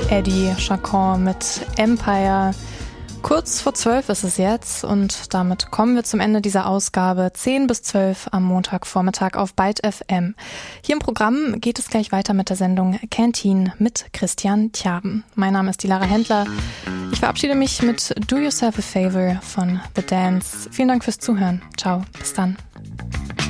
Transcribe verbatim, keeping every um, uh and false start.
Eddie Chacon mit Empire. Kurz vor zwölf ist es jetzt und damit kommen wir zum Ende dieser Ausgabe zehn bis zwölf am Montagvormittag auf Byte F M. Hier im Programm geht es gleich weiter mit der Sendung Canteen mit Christian Tjaben. Mein Name ist die Lara Händler. Ich verabschiede mich mit Do Yourself a Favor von The Dance. Vielen Dank fürs Zuhören. Ciao, bis dann.